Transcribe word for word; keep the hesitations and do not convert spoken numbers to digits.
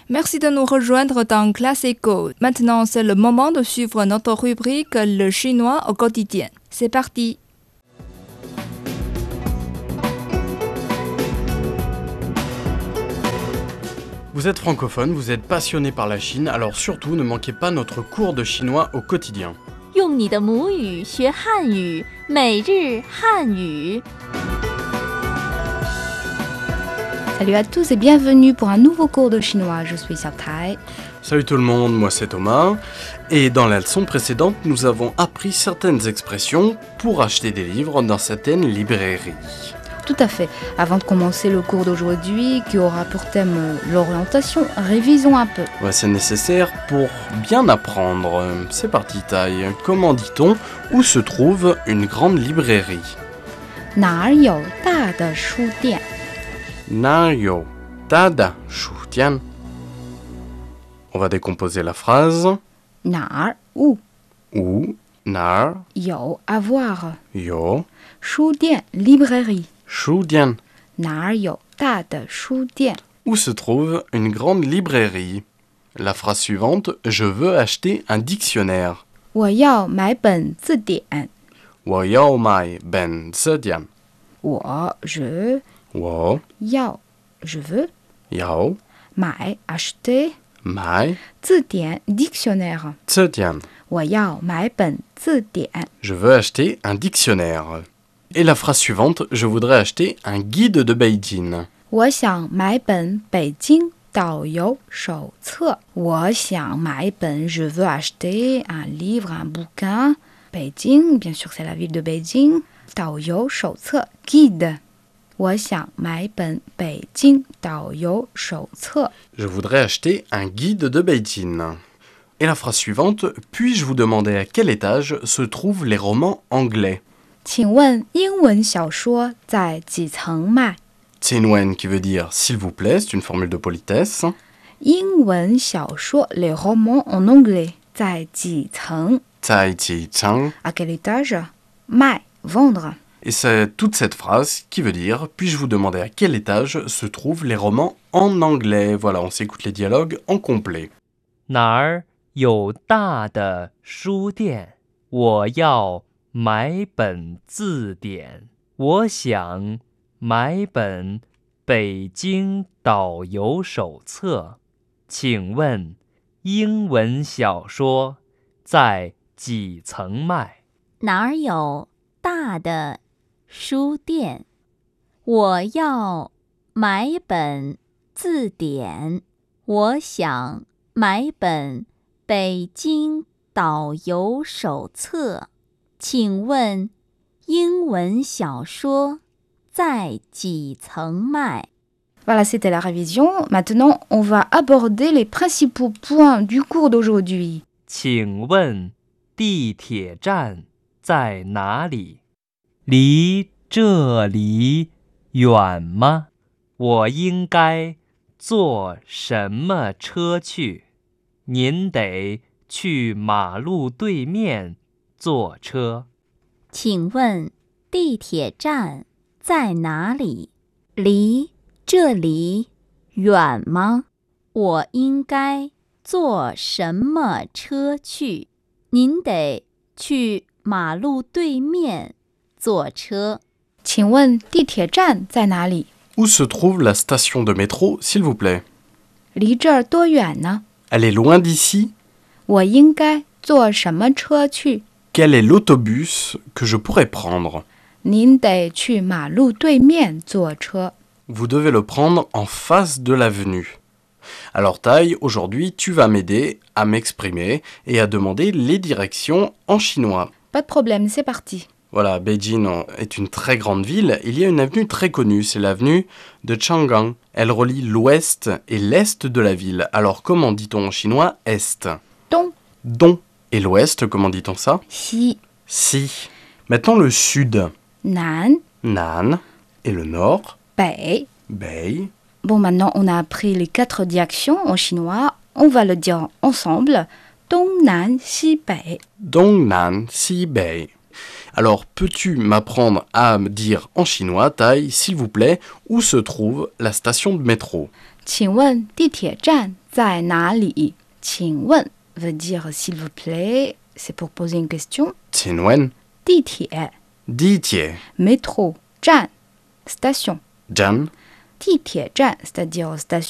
Merci de nous rejoindre dans Classe Éco. Maintenant, c'est le moment de suivre notre rubrique Le chinois au quotidien. C'est parti. Vous êtes francophone, vous êtes passionné par la Chine, alors surtout ne manquez pas notre cours de chinois au quotidien. 用你的母语学汉语，每日汉语。 Salut à tous et bienvenue pour un nouveau cours de chinois. Je suis Xiao Tai. Salut tout le monde, moi c'est Thomas. Et dans la leçon précédente, nous avons appris certaines expressions pour acheter des livres dans certaines librairies. Tout à fait. Avant de commencer le cours d'aujourd'hui, qui aura pour thème euh, l'orientation, révisons un peu. Ouais, c'est nécessaire pour bien apprendre. C'est parti, Tai. Comment dit-on où se trouve une grande librairie? 哪儿有大的书店？ 哪有大的书店? On va décomposer la phrase. 哪儿 où Où, 哪儿有 avoir 有书店 librairie 书店哪儿有大的书店 Où se trouve une grande librairie? La phrase suivante, je veux acheter un dictionnaire. 我要买本字典。 我要买本字典。 我 je 我要 je veux 要买 acheter 买字典 dictionnaire 字典。 我要买本字典。 Je veux acheter un dictionnaire. Et la phrase suivante, je voudrais acheter un guide de Beijing. 我想买本北京导游手册。我想买本 je veux acheter un livre, un bouquin. Beijing, bien sûr c'est la ville de Beijing. 导游手册 guide. 我想买本北京导游手册。 Je voudrais acheter un guide de Beijing. Et la phrase suivante, puis-je vous demander à quel étage se trouvent les romans anglais? 请问英文小说在几层卖？ Tianwen qui veut dire s'il vous plaît, c'est une formule de politesse. 英文小说 les romans en anglais 在几层 Zai Ji Chang. À quel étage? 卖 vendre. Et c'est toute cette phrase qui veut dire puis-je vous demander à quel étage se trouvent les romans en anglais? Voilà, on s'écoute les dialogues en complet. 哪儿有大的书店？我要买本字典。我想买本北京导游手册。请问英文小说在几层卖？ 哪儿有大的书店？我要买本字典。我想买本北京导游手册。请问英文小说在几层卖？ Voilà, c'était la révision. Maintenant, on va aborder les principaux points du cours d'aujourd'hui. 请问地铁站在哪里？离这里远吗？我应该坐什么车去？您得去马路对面坐车。 请问地铁站在哪里？离这里远吗？我应该坐什么车去？您得去马路对面坐车。 请问地铁站在哪里？ Où se trouve la station de métro, s'il vous plaît? 离这儿多远呢？ Elle est loin d'ici? 我应该坐什么车去？ Quel est l'autobus que je pourrais prendre? 您得去马路对面坐车。 Vous devez le prendre en face de l'avenue. Alors Tai, aujourd'hui, tu vas m'aider à m'exprimer et à demander les directions en chinois. Pas de problème, c'est parti. Voilà, Beijing est une très grande ville. Il y a une avenue très connue, c'est l'avenue de Chang'an. Elle relie l'ouest et l'est de la ville. Alors comment dit-on en chinois est? Dong. Dong. Et l'ouest, comment dit-on ça? Si. Si. Maintenant le sud. Nan. Nan. Et le nord? Bei. Bei. Bon, maintenant on a appris les quatre directions en chinois. On va le dire ensemble. Dong, Nan, Si, Bei. Dong, Nan, Si, Bei. Alors, peux-tu m'apprendre à me dire en chinois, Tai, s'il vous plaît, où se trouve la station de métro? 请问地铁站在哪里？请问 veut dire s'il vous plaît, c'est pour poser une question. 请问地铁地铁 métro 站 station. 站地铁站 c'est-à-dire station